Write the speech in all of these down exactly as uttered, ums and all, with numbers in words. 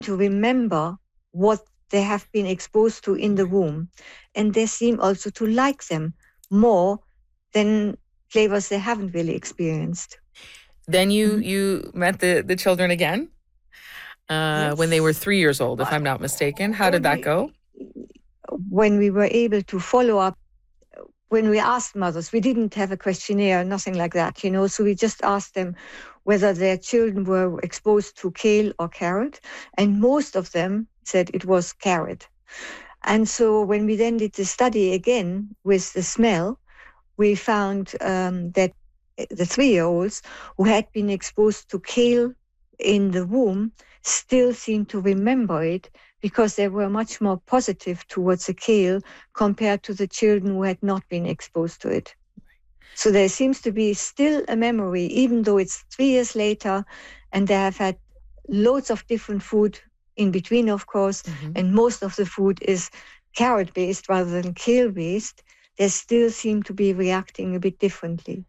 to remember what they have been exposed to in the womb. And they seem also to like them more than flavors they haven't really experienced. Then you Mhm. you met the, the children again uh, Yes. when they were three years old, if I'm not mistaken. How did When that we, go? when we were able to follow up, when we asked mothers, we didn't have a questionnaire, nothing like that, you know, so we just asked them whether their children were exposed to kale or carrot, and most of them said it was carrot. And so when we then did the study again with the smell, we found um, that the three-year-olds who had been exposed to kale in the womb still seemed to remember it because they were much more positive towards the kale compared to the children who had not been exposed to it. So there seems to be still a memory, even though it's three years later, and they have had loads of different food in between, of course, Mm-hmm. and most of the food is carrot-based rather than kale-based. They still seem to be reacting a bit differently.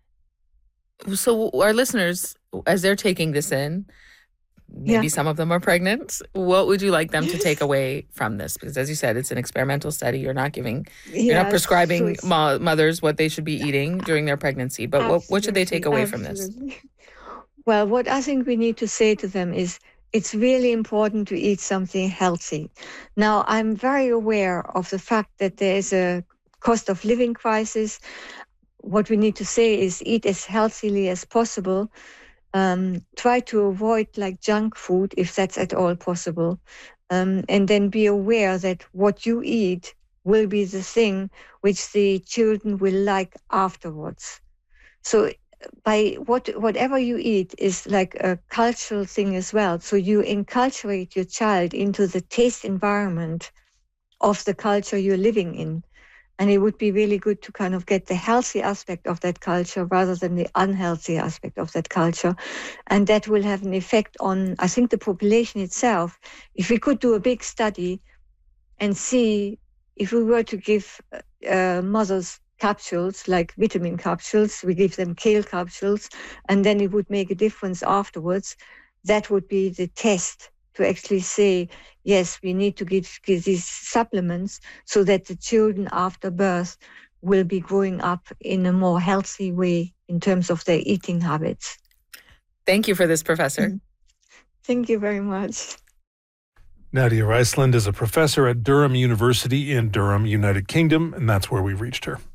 So our listeners, as they're taking this in, maybe Yeah. some of them are pregnant. What would you like them to take Yes. away from this? Because as you said, it's an experimental study. You're not giving, you're not Yes. So prescribing it's mo- mothers what they should be eating during their pregnancy. But what, what should they take absolutely, away from this? absolutely. Well, what I think we need to say to them is it's really important to eat something healthy. Now, I'm very aware of the fact that there is a cost of living crisis. What we need to say is eat as healthily as possible. Um, try to avoid like junk food if that's at all possible. Um, and then be aware that what you eat will be the thing which the children will like afterwards. So by what whatever you eat is like a cultural thing as well. So you enculturate your child into the taste environment of the culture you're living in. And it would be really good to kind of get the healthy aspect of that culture rather than the unhealthy aspect of that culture. And that will have an effect on, I think, the population itself. If we could do a big study and see if we were to give uh, mothers capsules, like vitamin capsules, we give them kale capsules, and then it would make a difference afterwards, that would be the test to actually say, yes, we need to give, give these supplements so that the children after birth will be growing up in a more healthy way in terms of their eating habits. Thank you for this, Professor. Mm-hmm. Thank you very much. Nadia Riesland is a professor at Durham University in Durham, United Kingdom, and that's where we reached her.